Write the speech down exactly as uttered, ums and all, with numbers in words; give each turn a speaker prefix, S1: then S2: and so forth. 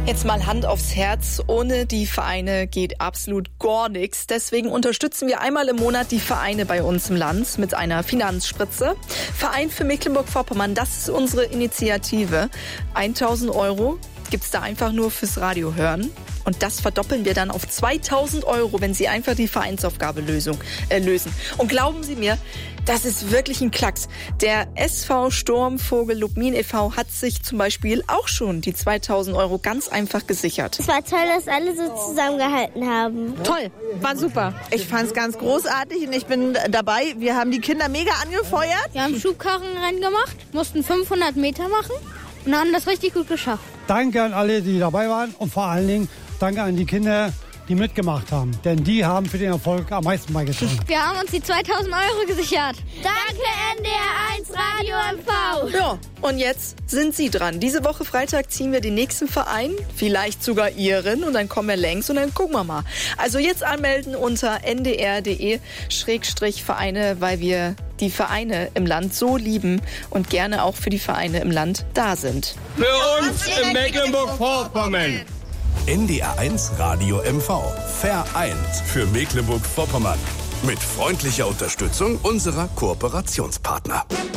S1: Jetzt mal Hand aufs Herz, ohne die Vereine geht absolut gar nichts. Deswegen unterstützen wir einmal im Monat die Vereine bei uns im Land mit einer Finanzspritze. Verein für Mecklenburg-Vorpommern, das ist unsere Initiative. tausend Euro gibt's da einfach nur fürs Radio hören. Und das verdoppeln wir dann auf zweitausend Euro, wenn Sie einfach die Vereinsaufgabe lösung, äh, lösen. Und glauben Sie mir, das ist wirklich ein Klacks. Der S V Sturmvogel Lubmin e V hat sich zum Beispiel auch schon die zweitausend Euro ganz einfach gesichert.
S2: Es war toll, dass alle so zusammengehalten haben.
S3: Toll, war super.
S4: Ich fand es ganz großartig und ich bin dabei. Wir haben die Kinder mega angefeuert.
S5: Wir haben Schubkarrenrennen gemacht, mussten fünfhundert Meter machen und haben das richtig gut geschafft.
S6: Danke an alle, die dabei waren und vor allen Dingen danke an die Kinder, die mitgemacht haben. Denn die haben für den Erfolg am meisten beigetragen.
S5: Wir haben uns die zweitausend Euro gesichert.
S2: Danke N D R eins Radio M V.
S1: Ja, und jetzt sind Sie dran. Diese Woche Freitag ziehen wir den nächsten Verein, vielleicht sogar Ihren, und dann kommen wir längs und dann gucken wir mal. Also jetzt anmelden unter n d r punkt d e Schrägstrich Vereine, weil wir die Vereine im Land so lieben und gerne auch für die Vereine im Land da sind.
S7: Für uns in Mecklenburg-Vorpommern.
S8: N D R eins Radio M V. Vereint für Mecklenburg-Vorpommern. Mit freundlicher Unterstützung unserer Kooperationspartner.